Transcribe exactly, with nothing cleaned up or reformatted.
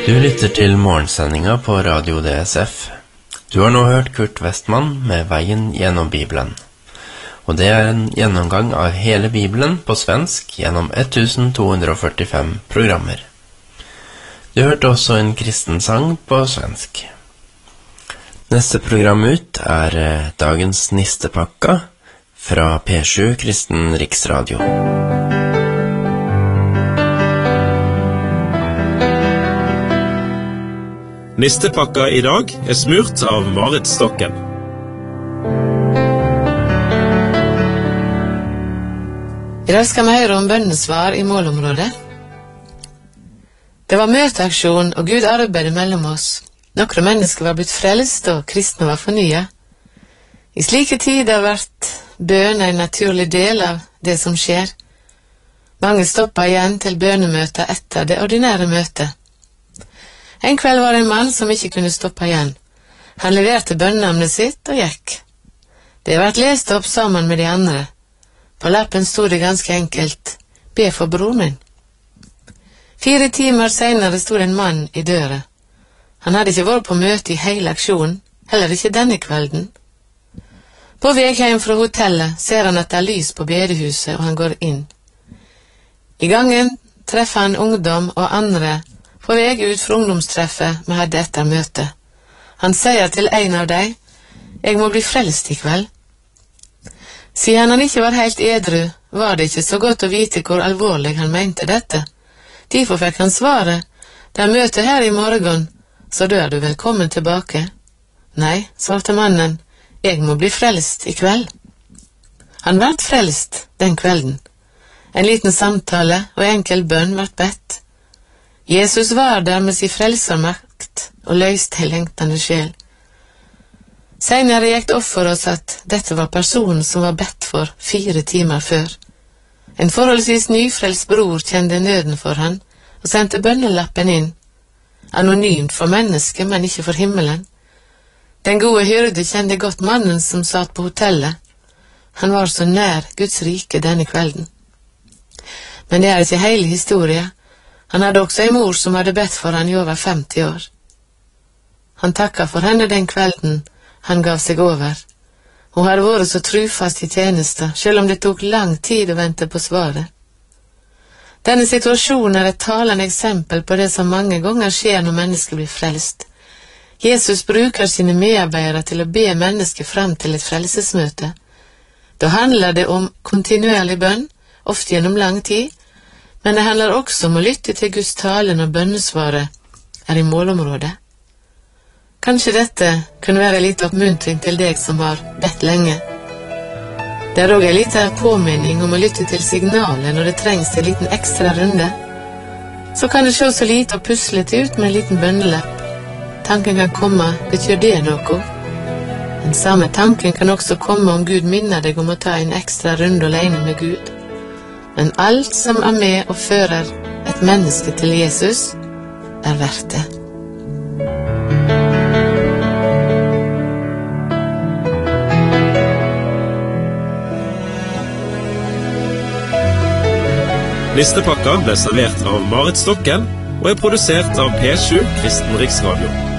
Du lytter til morgensendinga på Radio D S F. Du har nå hørt Kurt Westman med Veien gjennom Bibelen. Og det er en gjennomgang av hele Bibelen på svensk gjennom to hundre førtifem programmer. Du hørte også en kristen sang på svensk. Neste program ut er dagens Nistepakka fra P sju Kristen Riksradio. Nistepakka i dag er smurt av Marit Stokken. I dag skal vi høre om bønnesvar i målområdet. Det var møteaksjon, og Gud arbeidet mellom oss. Noen mennesker var blitt frelst, og kristne var fornyet. I slike tider har vært bøn en naturlig del av det som skjer. Mange stoppet igjen til bønemøter etter det ordinære møtet. En kveld var det en mann som ikke kunne stoppe igjen. Han leverte bønneemnet sitt og gikk. Det har vært lest opp sammen med de andre. På lappen stod det ganske enkelt: be for bror min. Fire timer senere stod en mann i døra. Han hadde ikke vært på møte i hele aksjonen, heller ikke denne kvelden. På vei hjem fra hotellet ser han at det er lys på bedehuset, og han går inn. I gangen treffer han ungdom og andre på vei ut fra ungdomstreffet vi hadde etter møtet. Han sier til en av dem: jeg må bli frelst i kveld. Siden han ikke var helt edru, var det ikke så godt å vite hvor alvorlig han mente dette. Derfor fikk han svaret: det er møte her i morgen, så da er du velkommen tilbake. Nei, svarte mannen, jeg må bli frelst i kveld. Han ble frelst den kvelden. En liten samtale og enkel bønn ble bedt. Jesus var der med sin frelsermakt og løste en lengtende sjel. Senere gikk det opp for oss at dette var personen som var bedt for fire timer før. En forholdsvis nyfrelst bror kjente nøden for han og sendte bønnelappen inn. Anonymt for mennesket, men ikke for himmelen. Den gode hyrde kjente godt mannen som satt på hotellet. Han var så nær Guds rike denne kvelden. Men det er ikke hele historien. Han hadde også en mor som hadde bedt for han i over femti år. Han takket for henne den kvelden han gav seg over. Hun hadde vært så trufast i tjeneste, selv om det tok lang tid å vente på svaret. Denne situasjonen er et talende eksempel på det som mange ganger skjer når mennesker blir frelst. Jesus bruker sine medarbeidere til å be mennesker frem til et frelsesmøte. Da handler det om kontinuerlig bønn, ofte gjennom lang tid, men det handler også om å lytte til Guds tale når bønnesvaret er i målområdet. Kanskje dette kunne være litt oppmuntring til deg som har bedt lenge. Det er også en liten påminning om å lytte til signalet når det trengs en liten ekstra runde. Så kan det se så lite og puslete ut med en liten bønnelapp. Tanken kan komme, betyr det noe? Den samme tanken kan også komme om Gud minner deg om å ta en ekstra runde alene med Gud. Men alt som er med og fører et menneske til Jesus, er verdt det. Nistepakka ble servert av Marit Stokken og er produsert av P sju Kristen Riksradio.